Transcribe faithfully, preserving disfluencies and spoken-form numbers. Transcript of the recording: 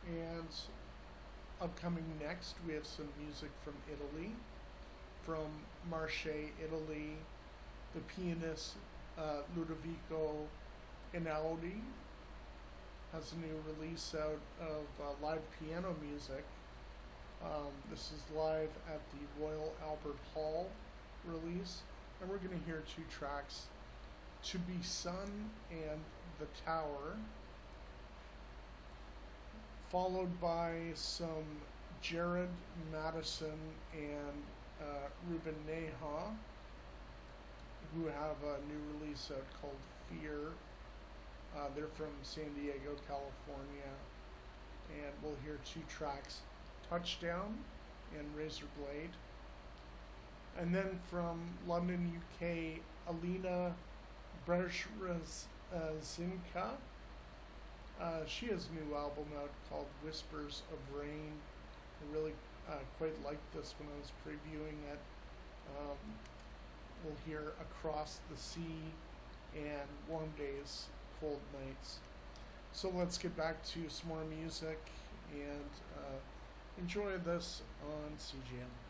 And upcoming next, we have some music from Italy, from Marche, Italy. The pianist uh, Ludovico Einaudi has a new release out of uh, live piano music. Um, this is live at the Royal Albert Hall release, and we're going to hear two tracks, To Be Sun and The Tower, followed by some Jared Madison and uh, Ruben Neha, who have a new release out called Fear. Uh, they're from San Diego, California, and we'll hear two tracks, Touchdown and Razor Blade. And then from London, U K, Alina Brezzinska. Uh, she has a new album out called Whispers of Rain. I really uh, quite liked this when I was previewing it. Um, we'll hear Across the Sea and Warm Days, Cold Nights. So let's get back to some more music and uh, enjoy this on C G M.